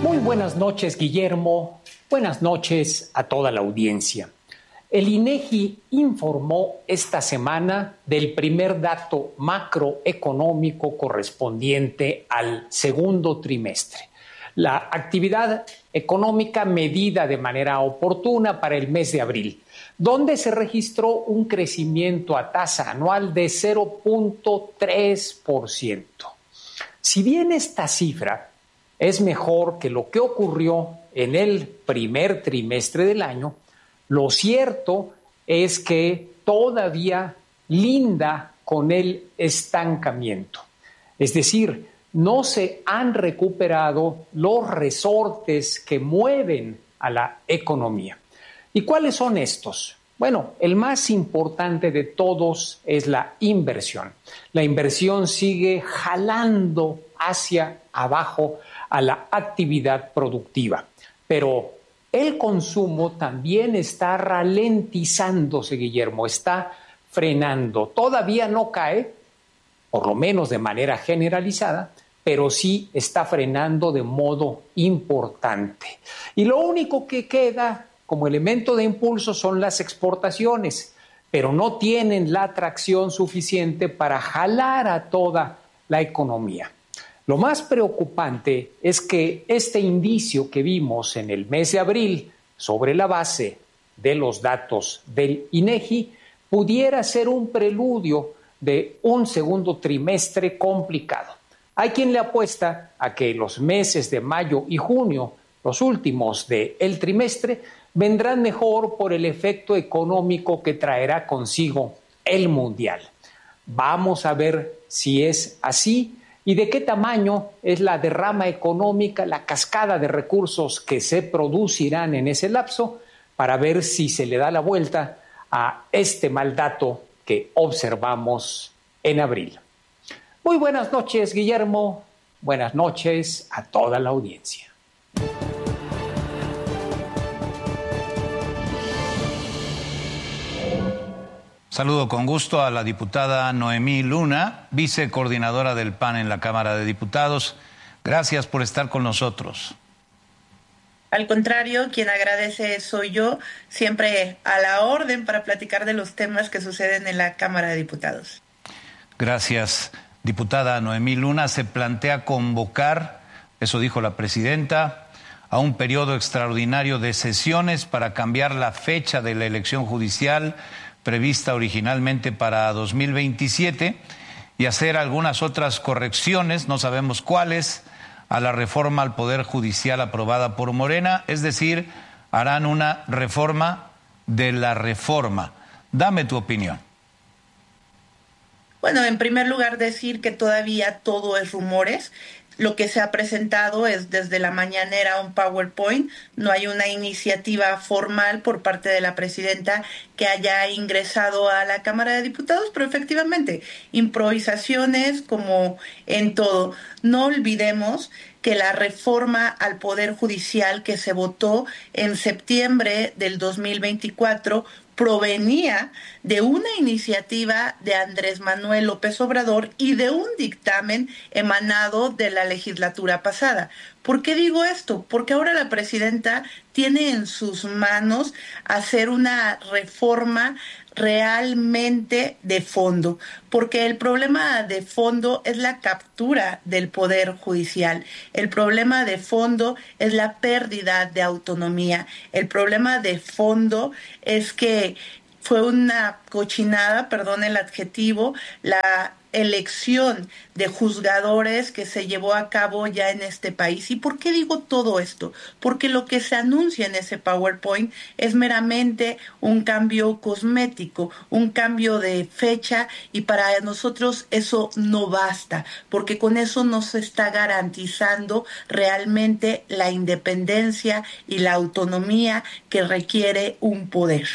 Muy buenas noches, Guillermo. Buenas noches a toda la audiencia. El INEGI informó esta semana del primer dato macroeconómico correspondiente al segundo trimestre. La actividad económica medida de manera oportuna para el mes de abril, donde se registró un crecimiento a tasa anual de 0.3%. Si bien esta cifra es mejor que lo que ocurrió en el primer trimestre del año, lo cierto es que todavía linda con el estancamiento. Es decir, no se han recuperado los resortes que mueven a la economía. ¿Y cuáles son estos? Bueno, el más importante de todos es la inversión. La inversión sigue jalando hacia abajo a la actividad productiva, pero el consumo también está ralentizándose, Guillermo, está frenando. Todavía no cae, por lo menos de manera generalizada, pero sí está frenando de modo importante. Y lo único que queda como elemento de impulso son las exportaciones, pero no tienen la tracción suficiente para jalar a toda la economía. Lo más preocupante es que este indicio que vimos en el mes de abril sobre la base de los datos del INEGI pudiera ser un preludio de un segundo trimestre complicado. Hay quien le apuesta a que los meses de mayo y junio, los últimos del trimestre, vendrán mejor por el efecto económico que traerá consigo el Mundial. Vamos a ver si es así y de qué tamaño es la derrama económica, la cascada de recursos que se producirán en ese lapso para ver si se le da la vuelta a este mal dato que observamos en abril. Muy buenas noches, Guillermo. Buenas noches a toda la audiencia. Saludo con gusto a la diputada Noemí Luna, vicecoordinadora del PAN en la Cámara de Diputados. Gracias por estar con nosotros. Al contrario, quien agradece soy yo, siempre a la orden para platicar de los temas que suceden en la Cámara de Diputados. Gracias, diputada Noemí Luna. Se plantea convocar, eso dijo la presidenta, a un periodo extraordinario de sesiones para cambiar la fecha de la elección judicial prevista originalmente para 2027 y hacer algunas otras correcciones, no sabemos cuáles, a la reforma al Poder Judicial aprobada por Morena, es decir, harán una reforma de la reforma. Dame tu opinión. Bueno, en primer lugar decir que todavía todo es rumores. Lo que se ha presentado es desde la mañanera un PowerPoint, no hay una iniciativa formal por parte de la presidenta que haya ingresado a la Cámara de Diputados, pero efectivamente, improvisaciones como en todo. No olvidemos que la reforma al Poder Judicial que se votó en septiembre del 2024 provenía de una iniciativa de Andrés Manuel López Obrador y de un dictamen emanado de la legislatura pasada. ¿Por qué digo esto? Porque ahora la presidenta tiene en sus manos hacer una reforma realmente de fondo, porque el problema de fondo es la captura del Poder Judicial, el problema de fondo es la pérdida de autonomía, el problema de fondo es que fue una cochinada, perdón el adjetivo, la elección de juzgadores que se llevó a cabo ya en este país. ¿Y por qué digo todo esto? Porque lo que se anuncia en ese PowerPoint es meramente un cambio cosmético, un cambio de fecha, y para nosotros eso no basta, porque con eso no se está garantizando realmente la independencia y la autonomía que requiere un poder.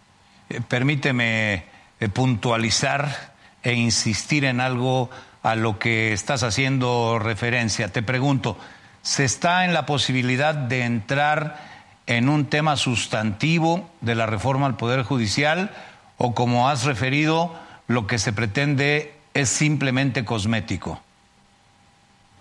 Permíteme puntualizar e insistir en algo a lo que estás haciendo referencia. Te pregunto, ¿se está en la posibilidad de entrar en un tema sustantivo de la reforma al Poder Judicial o, como has referido, lo que se pretende es simplemente cosmético?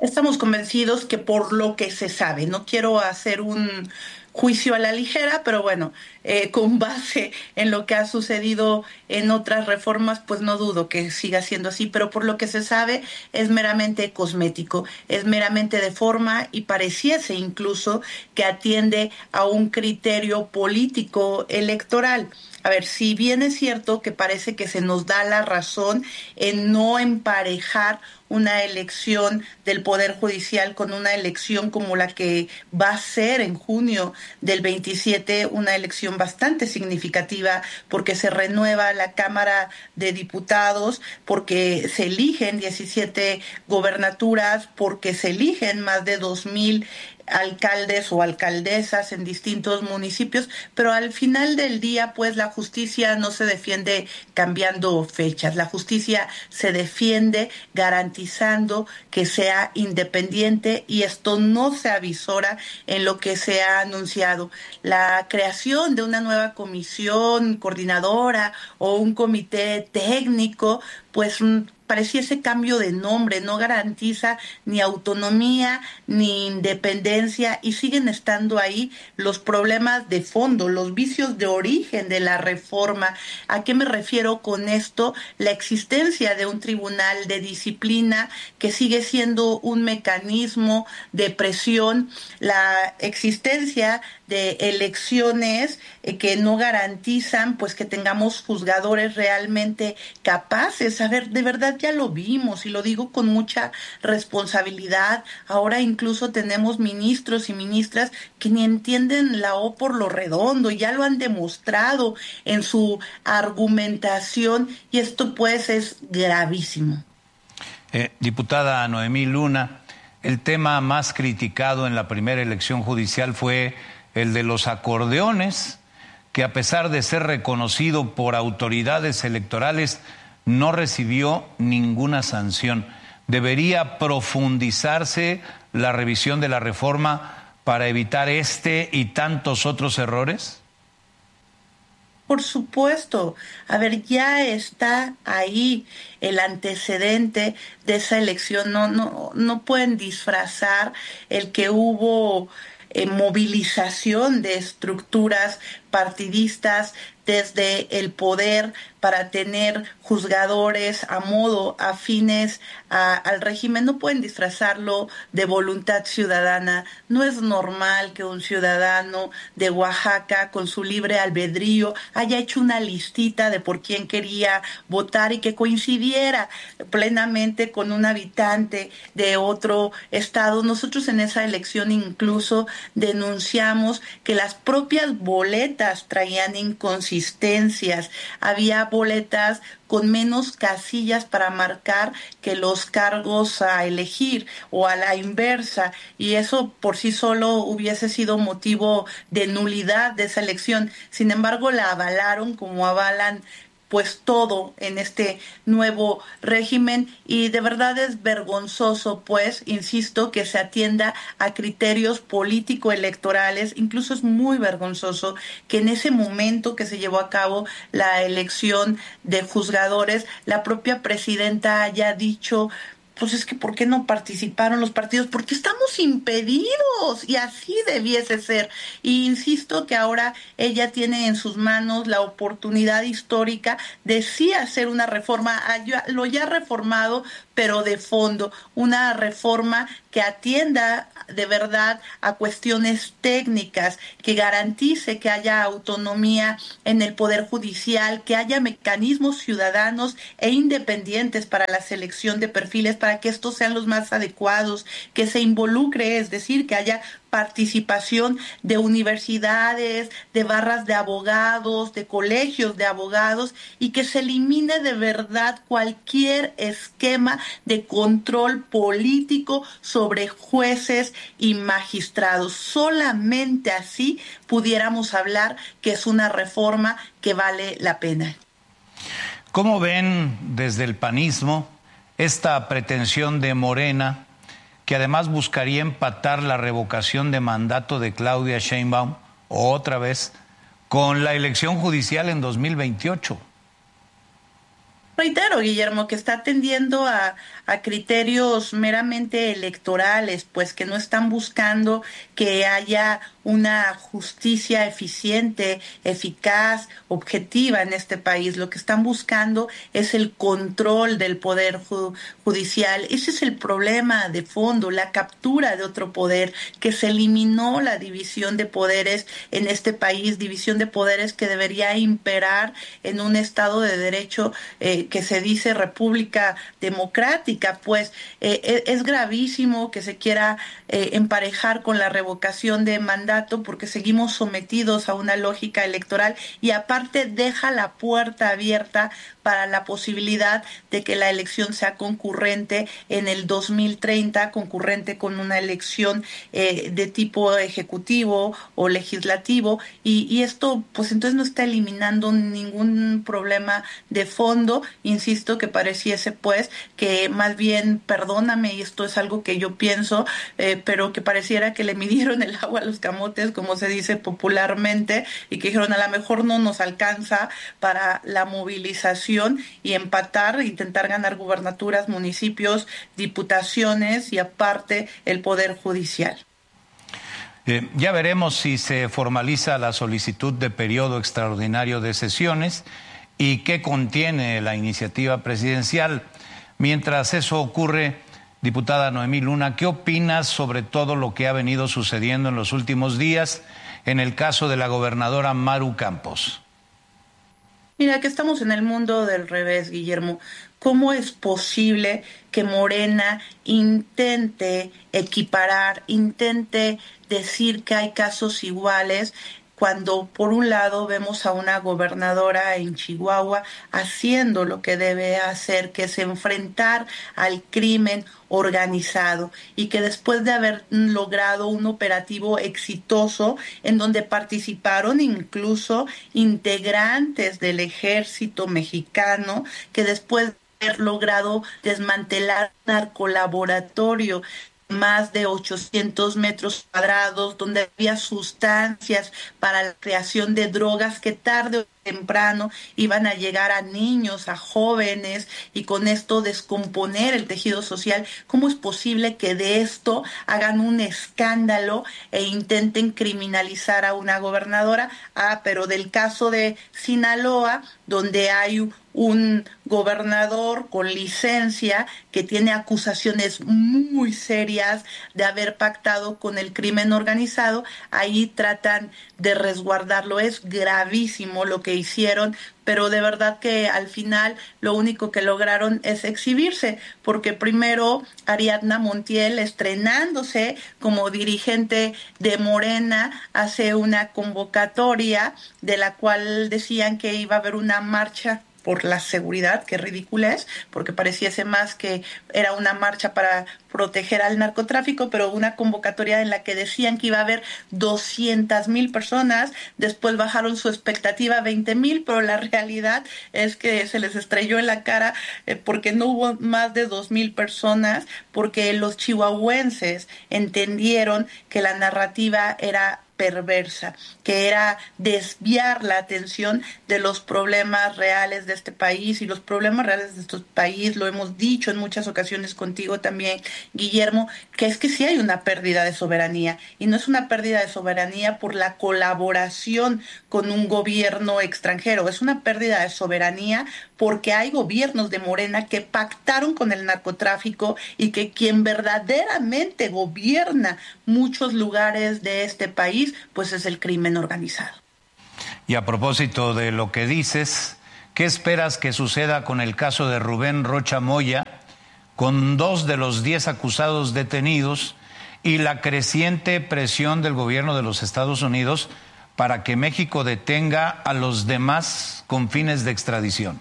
Estamos convencidos que por lo que se sabe, no quiero hacer un juicio a la ligera, pero bueno, con base en lo que ha sucedido en otras reformas, pues no dudo que siga siendo así, pero por lo que se sabe es meramente cosmético, es meramente de forma y pareciese incluso que atiende a un criterio político electoral. A ver, si bien es cierto que parece que se nos da la razón en no emparejar una elección del Poder Judicial con una elección como la que va a ser en junio del 27, una elección bastante significativa porque se renueva la Cámara de Diputados, porque se eligen 17 gobernaturas, porque se eligen más de 2,000 alcaldes o alcaldesas en distintos municipios, pero al final del día, pues la justicia no se defiende cambiando fechas, la justicia se defiende garantizando que sea independiente y esto no se avisora en lo que se ha anunciado. La creación de una nueva comisión coordinadora o un comité técnico, pues pareciese cambio de nombre, no garantiza ni autonomía ni independencia y siguen estando ahí los problemas de fondo, los vicios de origen de la reforma. ¿A qué me refiero con esto? La existencia de un tribunal de disciplina que sigue siendo un mecanismo de presión, la existencia de elecciones que no garantizan pues que tengamos juzgadores realmente capaces. A ver, de verdad ya lo vimos y lo digo con mucha responsabilidad. Ahora incluso tenemos ministros y ministras que ni entienden la O por lo redondo, ya lo han demostrado en su argumentación y esto pues es gravísimo. Diputada Noemí Luna, el tema más criticado en la primera elección judicial fue el de los acordeones, que a pesar de ser reconocido por autoridades electorales, no recibió ninguna sanción. ¿Debería profundizarse la revisión de la reforma para evitar este y tantos otros errores? Por supuesto, a ver, ya está ahí el antecedente de esa elección, no pueden disfrazar el que hubo movilización de estructuras partidistas desde el poder para tener juzgadores a modo afines al régimen. No pueden disfrazarlo de voluntad ciudadana. No es normal que un ciudadano de Oaxaca con su libre albedrío haya hecho una listita de por quién quería votar y que coincidiera plenamente con un habitante de otro estado. Nosotros en esa elección incluso denunciamos que las propias boletas traían inconsistencias. Había boletas con menos casillas para marcar que los cargos a elegir o a la inversa, y eso por sí solo hubiese sido motivo de nulidad de esa elección. Sin embargo, la avalaron como avalan pues todo en este nuevo régimen y de verdad es vergonzoso, pues, insisto, que se atienda a criterios político-electorales. Incluso es muy vergonzoso que en ese momento que se llevó a cabo la elección de juzgadores, la propia presidenta haya dicho: pues es que ¿por qué no participaron los partidos? Porque estamos impedidos y así debiese ser. Y insisto que ahora ella tiene en sus manos la oportunidad histórica de sí hacer una reforma, lo ya reformado, pero de fondo, una reforma que atienda de verdad a cuestiones técnicas, que garantice que haya autonomía en el Poder Judicial, que haya mecanismos ciudadanos e independientes para la selección de perfiles, para que estos sean los más adecuados, que se involucre, es decir, que haya participación de universidades, de barras de abogados, de colegios de abogados y que se elimine de verdad cualquier esquema de control político sobre jueces y magistrados. Solamente así pudiéramos hablar que es una reforma que vale la pena. ¿Cómo ven desde el panismo esta pretensión de Morena, que además buscaría empatar la revocación de mandato de Claudia Sheinbaum, otra vez, con la elección judicial en 2028? Reitero, Guillermo, que está atendiendo a criterios meramente electorales, pues que no están buscando que haya una justicia eficiente, eficaz, objetiva en este país. Lo que están buscando es el control del poder judicial. Ese es el problema de fondo, la captura de otro poder, que se eliminó la división de poderes en este país, división de poderes que debería imperar en un Estado de Derecho que se dice República Democrática. Pues es gravísimo que se quiera emparejar con la revocación de mandato, porque seguimos sometidos a una lógica electoral, y aparte deja la puerta abierta para la posibilidad de que la elección sea concurrente en el 2030, concurrente con una elección de tipo ejecutivo o legislativo, y esto pues entonces no está eliminando ningún problema de fondo. Insisto, que pareciese pues que más bien, perdóname, y esto es algo que yo pienso, pero que pareciera que le midieron el agua a los camotes, como se dice popularmente, y que dijeron, a lo mejor no nos alcanza para la movilización y empatar, intentar ganar gubernaturas, municipios, diputaciones y aparte el Poder Judicial. Ya veremos si se formaliza la solicitud de periodo extraordinario de sesiones y qué contiene la iniciativa presidencial. Mientras eso ocurre, diputada Noemí Luna, ¿qué opinas sobre todo lo que ha venido sucediendo en los últimos días en el caso de la gobernadora Maru Campos? Mira, que estamos en el mundo del revés, Guillermo. ¿Cómo es posible que Morena intente equiparar, intente decir que hay casos iguales, cuando por un lado vemos a una gobernadora en Chihuahua haciendo lo que debe hacer, que es enfrentar al crimen organizado, y que después de haber logrado un operativo exitoso en donde participaron incluso integrantes del ejército mexicano, que después de haber logrado desmantelar un narcolaboratorio más de 800 metros cuadrados, donde había sustancias para la creación de drogas que tarde o temprano iban a llegar a niños, a jóvenes, y con esto descomponer el tejido social. ¿Cómo es posible que de esto hagan un escándalo e intenten criminalizar a una gobernadora? Pero del caso de Sinaloa, donde hay un gobernador con licencia que tiene acusaciones muy serias de haber pactado con el crimen organizado, ahí tratan de resguardarlo. Es gravísimo lo que hicieron, pero de verdad que al final lo único que lograron es exhibirse, porque primero Ariadna Montiel, estrenándose como dirigente de Morena, hace una convocatoria de la cual decían que iba a haber una marcha por la seguridad, que ridícula es, porque pareciese más que era una marcha para proteger al narcotráfico, pero una convocatoria en la que decían que iba a haber 200,000 personas. Después bajaron su expectativa a 20,000, pero la realidad es que se les estrelló en la cara, porque no hubo más de 2,000 personas, porque los chihuahuenses entendieron que la narrativa era perversa, que era desviar la atención de los problemas reales de este país. Y los problemas reales de este país, lo hemos dicho en muchas ocasiones contigo también, Guillermo, que es que sí hay una pérdida de soberanía, y no es una pérdida de soberanía por la colaboración con un gobierno extranjero, es una pérdida de soberanía porque hay gobiernos de Morena que pactaron con el narcotráfico, y que quien verdaderamente gobierna muchos lugares de este país pues es el crimen organizado. Y a propósito de lo que dices, ¿qué esperas que suceda con el caso de Rubén Rocha Moya, con 2 de los 10 acusados detenidos, y la creciente presión del gobierno de los Estados Unidos para que México detenga a los demás con fines de extradición?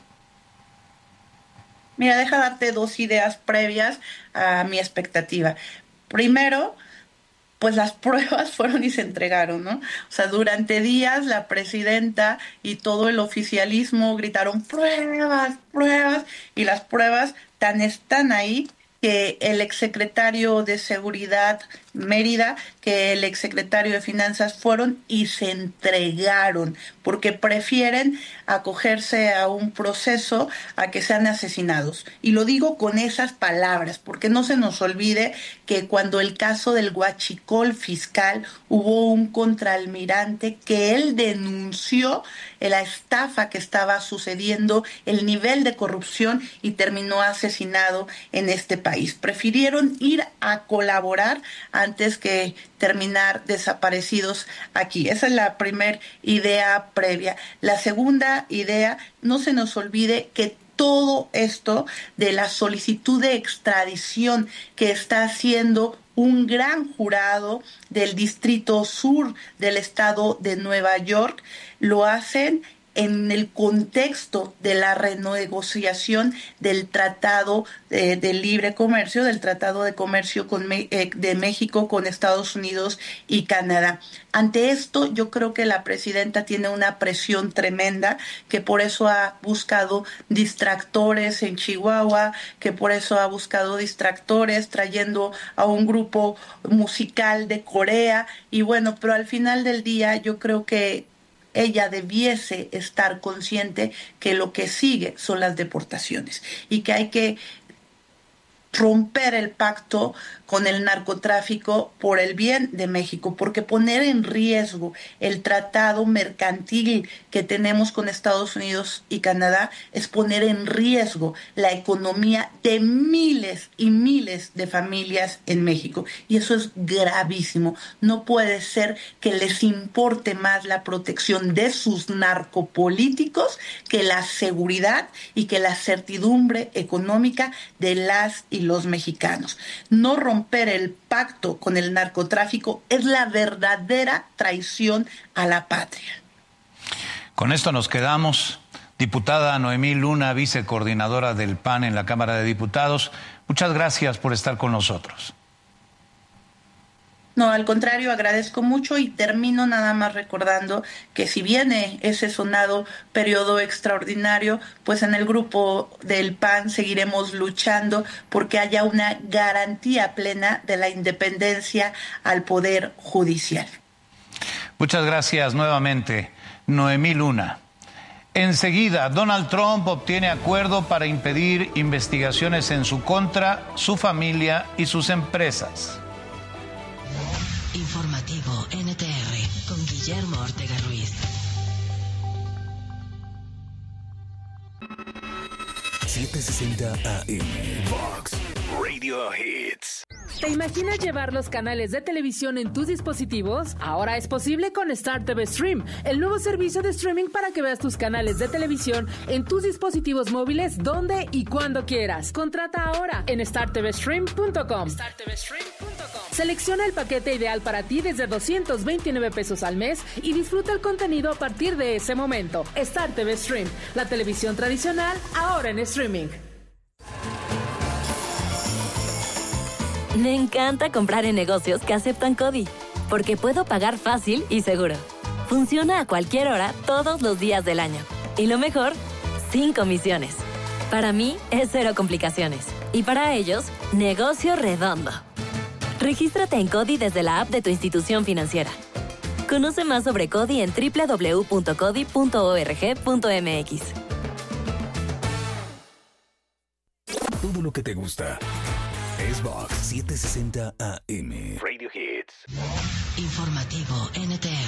Mira, deja darte 2 ideas previas a mi expectativa. Primero, pues las pruebas fueron y se entregaron, ¿no? O sea, durante días la presidenta y todo el oficialismo gritaron pruebas, pruebas, y las pruebas tan están ahí que el exsecretario de Seguridad Mérida, que el exsecretario de Finanzas fueron y se entregaron, porque prefieren acogerse a un proceso a que sean asesinados. Y lo digo con esas palabras, porque no se nos olvide que cuando el caso del huachicol fiscal hubo un contraalmirante que él denunció la estafa que estaba sucediendo, el nivel de corrupción, y terminó asesinado en este país. Prefirieron ir a colaborar antes que terminar desaparecidos aquí. Esa es la primera idea previa. La segunda idea, no se nos olvide que todo esto de la solicitud de extradición que está haciendo un gran jurado del Distrito Sur del estado de Nueva York, lo hacen en el contexto de la renegociación del Tratado de Libre Comercio, del Tratado de Comercio de México con Estados Unidos y Canadá. Ante esto, yo creo que la presidenta tiene una presión tremenda, que por eso ha buscado distractores en Chihuahua, que por eso ha buscado distractores trayendo a un grupo musical de Corea, y bueno, pero al final del día yo creo que ella debiese estar consciente que lo que sigue son las deportaciones y que hay que romper el pacto con el narcotráfico por el bien de México, porque poner en riesgo el tratado mercantil que tenemos con Estados Unidos y Canadá es poner en riesgo la economía de miles y miles de familias en México, y eso es gravísimo. No puede ser que les importe más la protección de sus narcopolíticos que la seguridad y que la certidumbre económica de las y los mexicanos. No romper el pacto con el narcotráfico es la verdadera traición a la patria. Con esto nos quedamos. Diputada Noemí Luna, vicecoordinadora del PAN en la Cámara de Diputados, muchas gracias por estar con nosotros. No, al contrario, agradezco mucho y termino nada más recordando que si viene ese sonado periodo extraordinario, pues en el grupo del PAN seguiremos luchando porque haya una garantía plena de la independencia al Poder Judicial. Muchas gracias nuevamente, Noemí Luna. Enseguida, Donald Trump obtiene acuerdo para impedir investigaciones en su contra, su familia y sus empresas. Informativo NTR con Guillermo Ortega Ruiz. 760 AM Vox Radio Hits. ¿Te imaginas llevar los canales de televisión en tus dispositivos? Ahora es posible con Star TV Stream, el nuevo servicio de streaming para que veas tus canales de televisión en tus dispositivos móviles donde y cuando quieras. Contrata ahora en startvstream.com. Selecciona el paquete ideal para ti desde 229 pesos al mes y disfruta el contenido a partir de ese momento. Star TV Stream, la televisión tradicional ahora en streaming. Me encanta comprar en negocios que aceptan CODI, porque puedo pagar fácil y seguro. Funciona a cualquier hora, todos los días del año. Y lo mejor, sin comisiones. Para mí, es cero complicaciones. Y para ellos, negocio redondo. Regístrate en CODI desde la app de tu institución financiera. Conoce más sobre CODI en www.codi.org.mx. Todo lo que te gusta es Vox 760 AM. Radio Hits. Informativo NTR